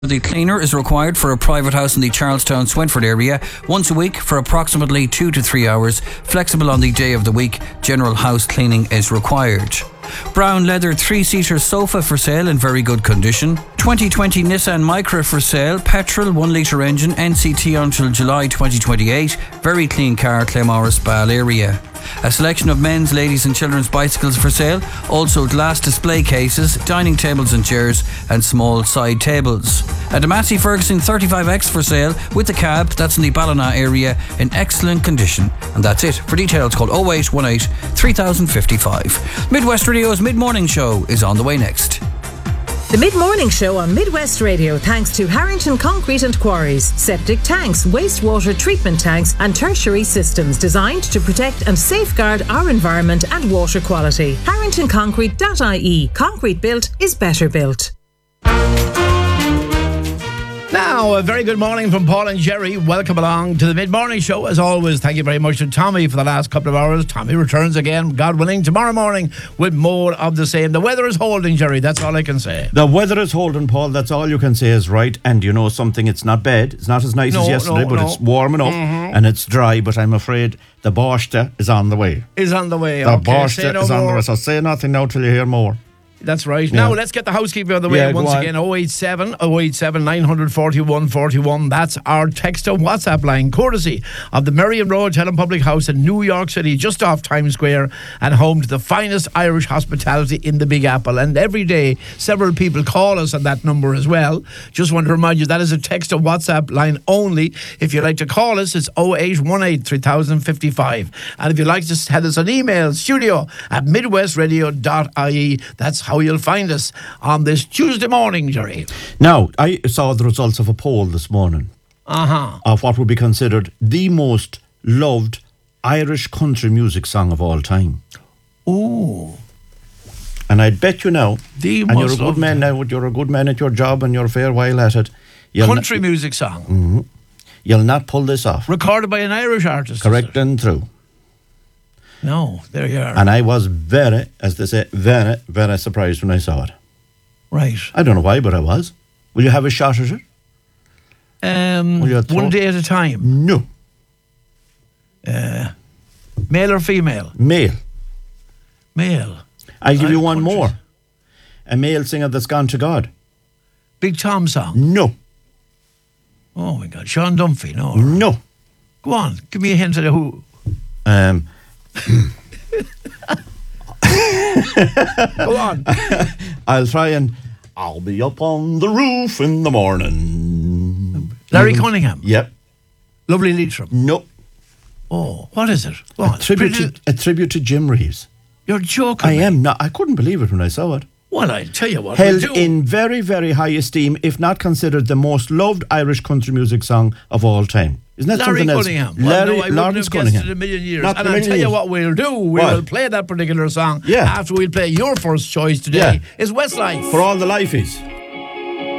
The cleaner is required for a private house in the Charlestown Swinford area once a week for approximately 2 to 3 hours. Flexible on the day of the week. General house cleaning is required. Brown leather 3-seater sofa for sale in very good condition. 2020 Nissan Micra for sale. Petrol 1 litre engine. NCT until July 2028. Very clean car. Claremorris Ball area. A selection of men's, ladies and children's bicycles for sale. Also glass display cases, dining tables and chairs and small side tables. A Massey Ferguson 35X for sale with the cab. That's in the Ballina area in excellent condition. And that's it. For details call 0818 3055. Midwest Radio's Mid-Morning Show is on the way next. The Mid-Morning Show on Midwest Radio thanks to Harrington Concrete and Quarries. Septic tanks, wastewater treatment tanks and tertiary systems designed to protect and safeguard our environment and water quality. HarringtonConcrete.ie. Concrete built is better built. Now, a very good morning from Paul and Jerry. Welcome along to the Mid-Morning Show. As always, thank you very much to Tommy for the last couple of hours. Tommy returns again, God willing, tomorrow morning with more of the same. The weather is holding, Jerry. That's all I can say. The weather is holding, Paul. That's all you can say is right. And you know something, it's not bad. It's not as nice as yesterday, but it's warm enough and it's dry. But I'm afraid the Borscht is on the way. Is on the way. The Borscht is on the way. So say nothing now till you hear more. That's right. Yeah. Now, let's get the housekeeping on the way once again. 087 941 41. That's our text and WhatsApp line, courtesy of the Merrion Road Helen Public House in New York City, just off Times Square, and home to the finest Irish hospitality in the Big Apple. And every day, several people call us on that number as well. Just want to remind you, that is a text and WhatsApp line only. If you'd like to call us, it's 0818 3055. And if you'd like to send us an email, studio@midwestradio.ie. That's how you'll find us on this Tuesday morning, Jerry. Now, I saw the results of a poll this morning of what would be considered the most loved Irish country music song of all time. Oh. And I'd bet you now, the and you're a good man now, you're a good man at your job and you're a fair while at it. Country music song. Mm-hmm. You'll not pull this off. Recorded by an Irish artist. Correct and true. No, there you are. And I was very, as they say, very, very surprised when I saw it. Right. I don't know why, but I was. Will you have a shot at it? One day at a time. No. Male or female? Male. Male. I'll give you one more. A male singer that's gone to God. Big Tom song? No. Oh my God. Sean Dunphy? No. No. Go on. Give me a hint of who. Go on. I'll try and I'll be up on the roof in the morning. Larry Cunningham? Yep. Lovely Leitrim? Nope. Oh, what is it? Go on. A tribute to Jim Reeves. You're joking. I am not. I couldn't believe it when I saw it. Well, I tell you what. Held in very, very high esteem, if not considered the most loved Irish country music song of all time. Isn't that Larry something Cunningham. else? Well, no, I wouldn't Lawrence have guessed it in a million years. Not and a I'll million tell you years. what we'll do. We'll play that particular song after we'll play your first choice today. Is Westlife. For all the lifeies.